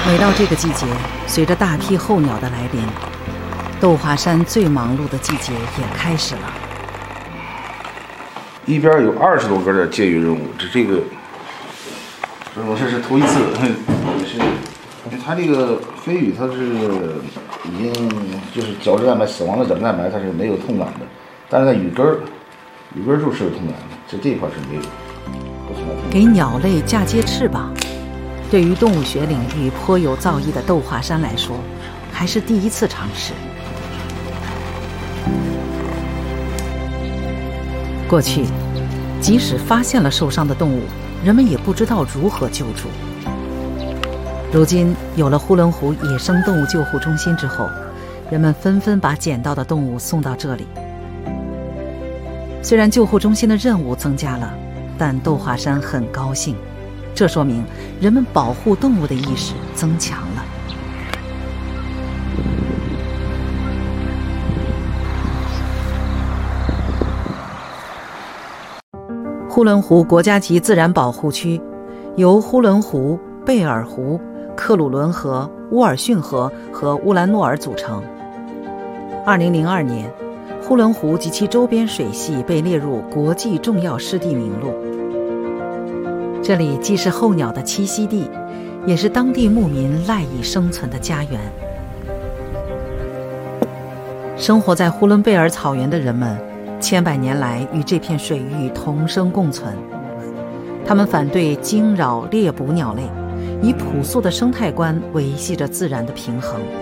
每到这个季节，随着大批候鸟的来临，豆华山最忙碌的季节也开始了。 一边有20多根的借鱼任务，这个我这是头一次，也是，它这个飞羽它是已经就是角质蛋白死亡的角质蛋白，它是没有痛感的，但是在羽根处是有痛感的，这一块是没有。 给鸟类嫁接翅膀，对于动物学领域颇有造诣的豆华山来说，还是第一次尝试。过去，即使发现了受伤的动物，人们也不知道如何救助。如今有了呼伦湖野生动物救护中心之后，人们纷纷把捡到的动物送到这里。虽然救护中心的任务增加了，但豆华山很高兴，这说明人们保护动物的意识增强了。呼伦湖国家级自然保护区由呼伦湖、贝尔湖、克鲁伦河、乌尔逊河和乌兰诺尔组成。2002年，呼伦湖及其周边水系被列入国际重要湿地名录。这里既是候鸟的栖息地，也是当地牧民赖以生存的家园。生活在呼伦贝尔草原的人们，千百年来与这片水域同生共存。他们反对惊扰猎捕鸟类，以朴素的生态观维系着自然的平衡。